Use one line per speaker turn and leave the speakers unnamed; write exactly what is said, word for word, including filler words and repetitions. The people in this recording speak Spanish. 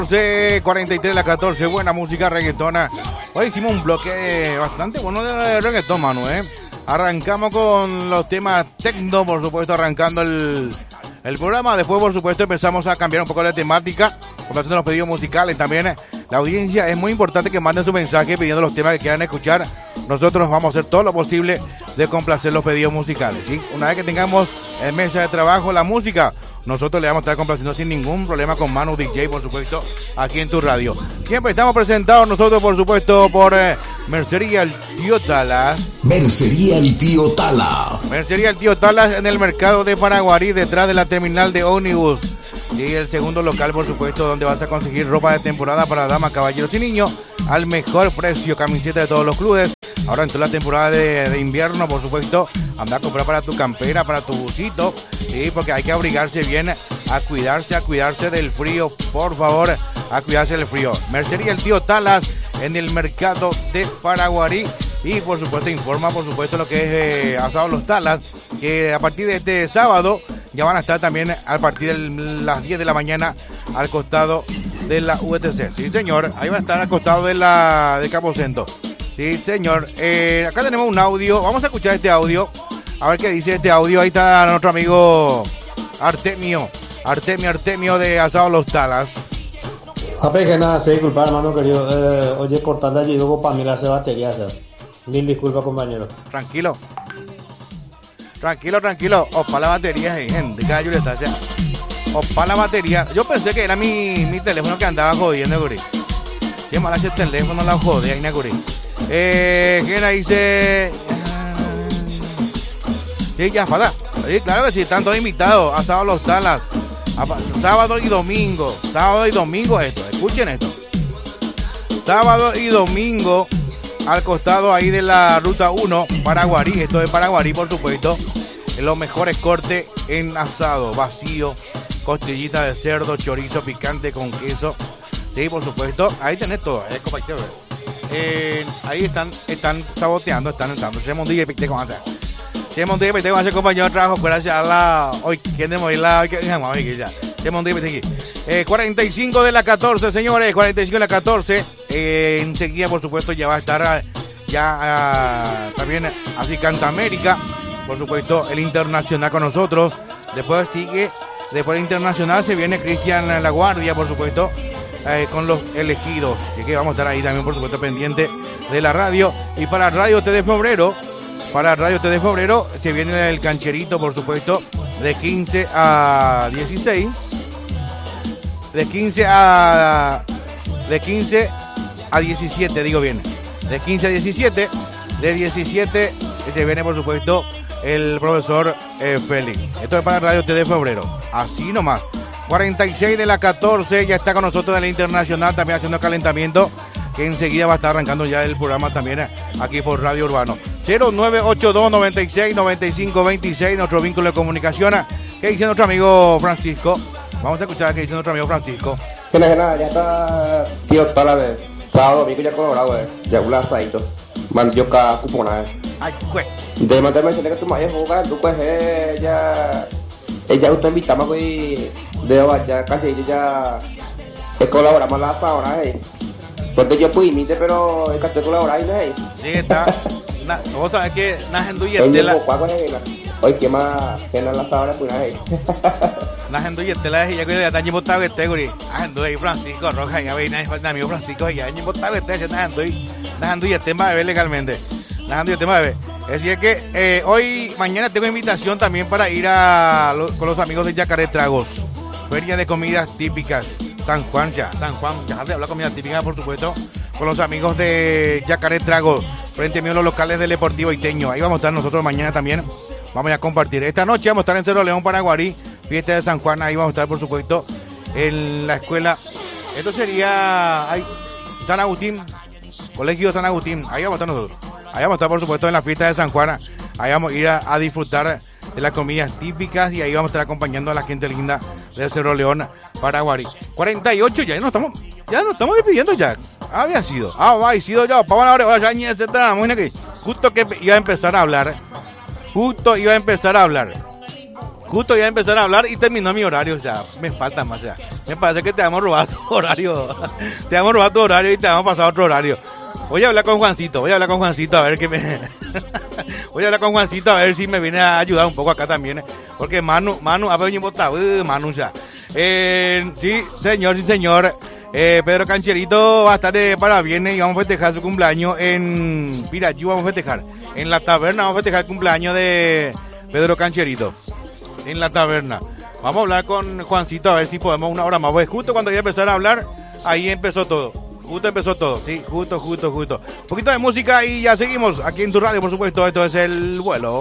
cuarenta y tres la catorce, buena música reggaetona. Hoy hicimos un bloque bastante bueno de reggaetón, Manu, ¿eh? Arrancamos con los temas techno, por supuesto, arrancando el, el programa. Después, por supuesto, empezamos a cambiar un poco la temática, complaciendo los pedidos musicales. También la audiencia, es muy importante que manden su mensaje pidiendo los temas que quieran escuchar. Nosotros vamos a hacer todo lo posible de complacer los pedidos musicales, ¿sí? Una vez que tengamos en mesa de trabajo la música, nosotros le vamos a estar complaciendo sin ningún problema con Manu D J, por supuesto, aquí en tu radio. Siempre estamos presentados nosotros, por supuesto, por eh, Mercería El Tío Talas.
Mercería El Tío Tala.
Mercería El Tío Talas en el mercado de Paraguarí, detrás de la terminal de ómnibus. Y el segundo local, por supuesto, donde vas a conseguir ropa de temporada para damas, caballeros y niños al mejor precio, camiseta de todos los clubes. Ahora en toda la temporada de, de invierno, por supuesto, anda a comprar para tu campera, para tu busito, sí, porque hay que abrigarse bien, a cuidarse, a cuidarse del frío, por favor, a cuidarse del frío. Mercería El Tío Talas en el mercado de Paraguarí. Y por supuesto informa, por supuesto, lo que es eh, Asado Los Talas, que a partir de este sábado ya van a estar también a partir de las diez de la mañana al costado de la U T C. Sí, señor, ahí va a estar al costado de la de Capocento. Sí, señor. Eh, acá tenemos un audio, vamos a escuchar este audio, a ver qué dice este audio. Ahí está nuestro amigo Artemio, Artemio, Artemio de Asado Los Talas.
Ape que nada, se disculpa, hermano querido. Eh, oye, cortando allí luego para mí la hace batería, o sea. Mil disculpas, compañero.
Tranquilo. Tranquilo, tranquilo. Opa la batería, gente. Cada yo le está haciendo. Opa la batería. Yo pensé que era mi, mi teléfono que andaba jodiendo, Guri. Qué mal ese teléfono la jode, ahí, Guri. Eh, ¿quién ahí dice? Sí, ya, para. Sí, claro que sí, están todos invitados. A Sábado Los Talas. A, sábado y domingo. Sábado y domingo esto. Escuchen esto. Sábado y domingo. Al costado ahí de la ruta uno, Paraguarí, esto es Paraguarí, por supuesto, en los mejores cortes en asado, vacío, costillita de cerdo, chorizo picante con queso, sí, por supuesto, ahí tenés todo, eh, compañero. Eh, ahí están, están saboteando, están entrando, se mondilla y picte con hacer, se mondilla y picte con hacer, compañero de trabajo, gracias a la, hoy, ¿quién de morir la, hoy, que ya, se mondilla y picte aquí. Eh, cuarenta y cinco de la catorce, señores, cuarenta y cinco de la catorce. Eh, enseguida, por supuesto, ya va a estar ya uh, también así Canta América, por supuesto, el Internacional con nosotros. Después sigue, después del Internacional se viene Cristian La Guardia, por supuesto, eh, con los elegidos. Así que vamos a estar ahí también, por supuesto, pendiente de la radio. Y para Radio T de Febrero, para Radio T de Febrero, se viene el cancherito, por supuesto, de quince a dieciséis. De quince a de quince a diecisiete, digo bien. De quince a diecisiete, de diecisiete se viene, por supuesto, el profesor eh, Félix. Esto es para Radio T de Febrero. Así nomás. cuarenta y seis de la catorce, ya está con nosotros en el Internacional también haciendo calentamiento, que enseguida va a estar arrancando ya el programa también aquí por Radio Urbano. cero nueve ocho dos, noventa y seis, noventa y cinco, veintiséis, nuestro vínculo de comunicación. ¿Qué dice nuestro amigo Francisco? Vamos a escuchar qué dice nuestro amigo Francisco.
Que nada, ya está Tío Tala, vez. Sábado, domingo ya colorado, eh. Ya un asadito. Mandioca cupona, eh.
Ay, pues.
De mantenerme mencioné que tu madre juega, tú pues ella. Ella usted invitamos hoy de vaya, casi yo ya. Que colaboramos la ahora, eh. Porque yo fui imite, pero el que estoy colaborando, eh.
Sí, está. Na, vos sabés que Najendu y Estela.
Hoy que más que no la ahora pues ahí.
Najendu y Estela y ya que ya están botado este guri. Najendu y Francisco Roja y a ver, amigo Francisco ya han botado este Najendu y Najendu y este va a beber legalmente. Najendu y este va a beber. Es decir que eh, hoy, mañana tengo invitación también para ir a lo, con los amigos de Yacaré Tragos. Feria de comidas típicas. San Juan ya, San Juan, ya de hablar comida típica, por supuesto, con los amigos de Yacaré Tragos, frente mío los locales del Deportivo Iteño. Ahí vamos a estar nosotros mañana también, vamos a compartir. Esta noche vamos a estar en Cerro León, Paraguarí, fiesta de San Juan, ahí vamos a estar, por supuesto, en la escuela. Esto sería ay, San Agustín, Colegio San Agustín, ahí vamos a estar nosotros. Ahí vamos a estar, por supuesto, en la fiesta de San Juan, ahí vamos a ir a, a disfrutar de las comidas típicas y ahí vamos a estar acompañando a la gente linda del Cerro León, Paraguarí. cuarenta y ocho, ya nos estamos, ya nos estamos despidiendo ya. Había sido, ah, va, y sido ya, para ahora, ya, etcétera. Justo que iba a empezar a hablar, justo iba a empezar a hablar. justo iba a empezar a hablar y terminó mi horario, o sea, me falta más, o sea, me parece que te vamos a robar tu horario, te vamos a robar tu horario y te vamos a pasar otro horario. Voy a hablar con Juancito, voy a hablar con Juancito a ver qué me... voy a hablar con Juancito a ver si me viene a ayudar un poco acá también, porque Manu, Manu, a ver, uh, Manu ya. Eh, sí, señor, sí, señor. Eh, Pedro Cancherito va a estar de parabienes y vamos a festejar su cumpleaños en Pirayú, vamos a festejar. En la taberna vamos a festejar el cumpleaños de Pedro Cancherito. En la taberna. Vamos a hablar con Juancito a ver si podemos una hora más. Pues justo cuando iba a empezar a hablar, ahí empezó todo. Justo empezó todo, sí, justo, justo, justo. Un poquito de música y ya seguimos aquí en tu radio, por supuesto. Esto es El Vuelo.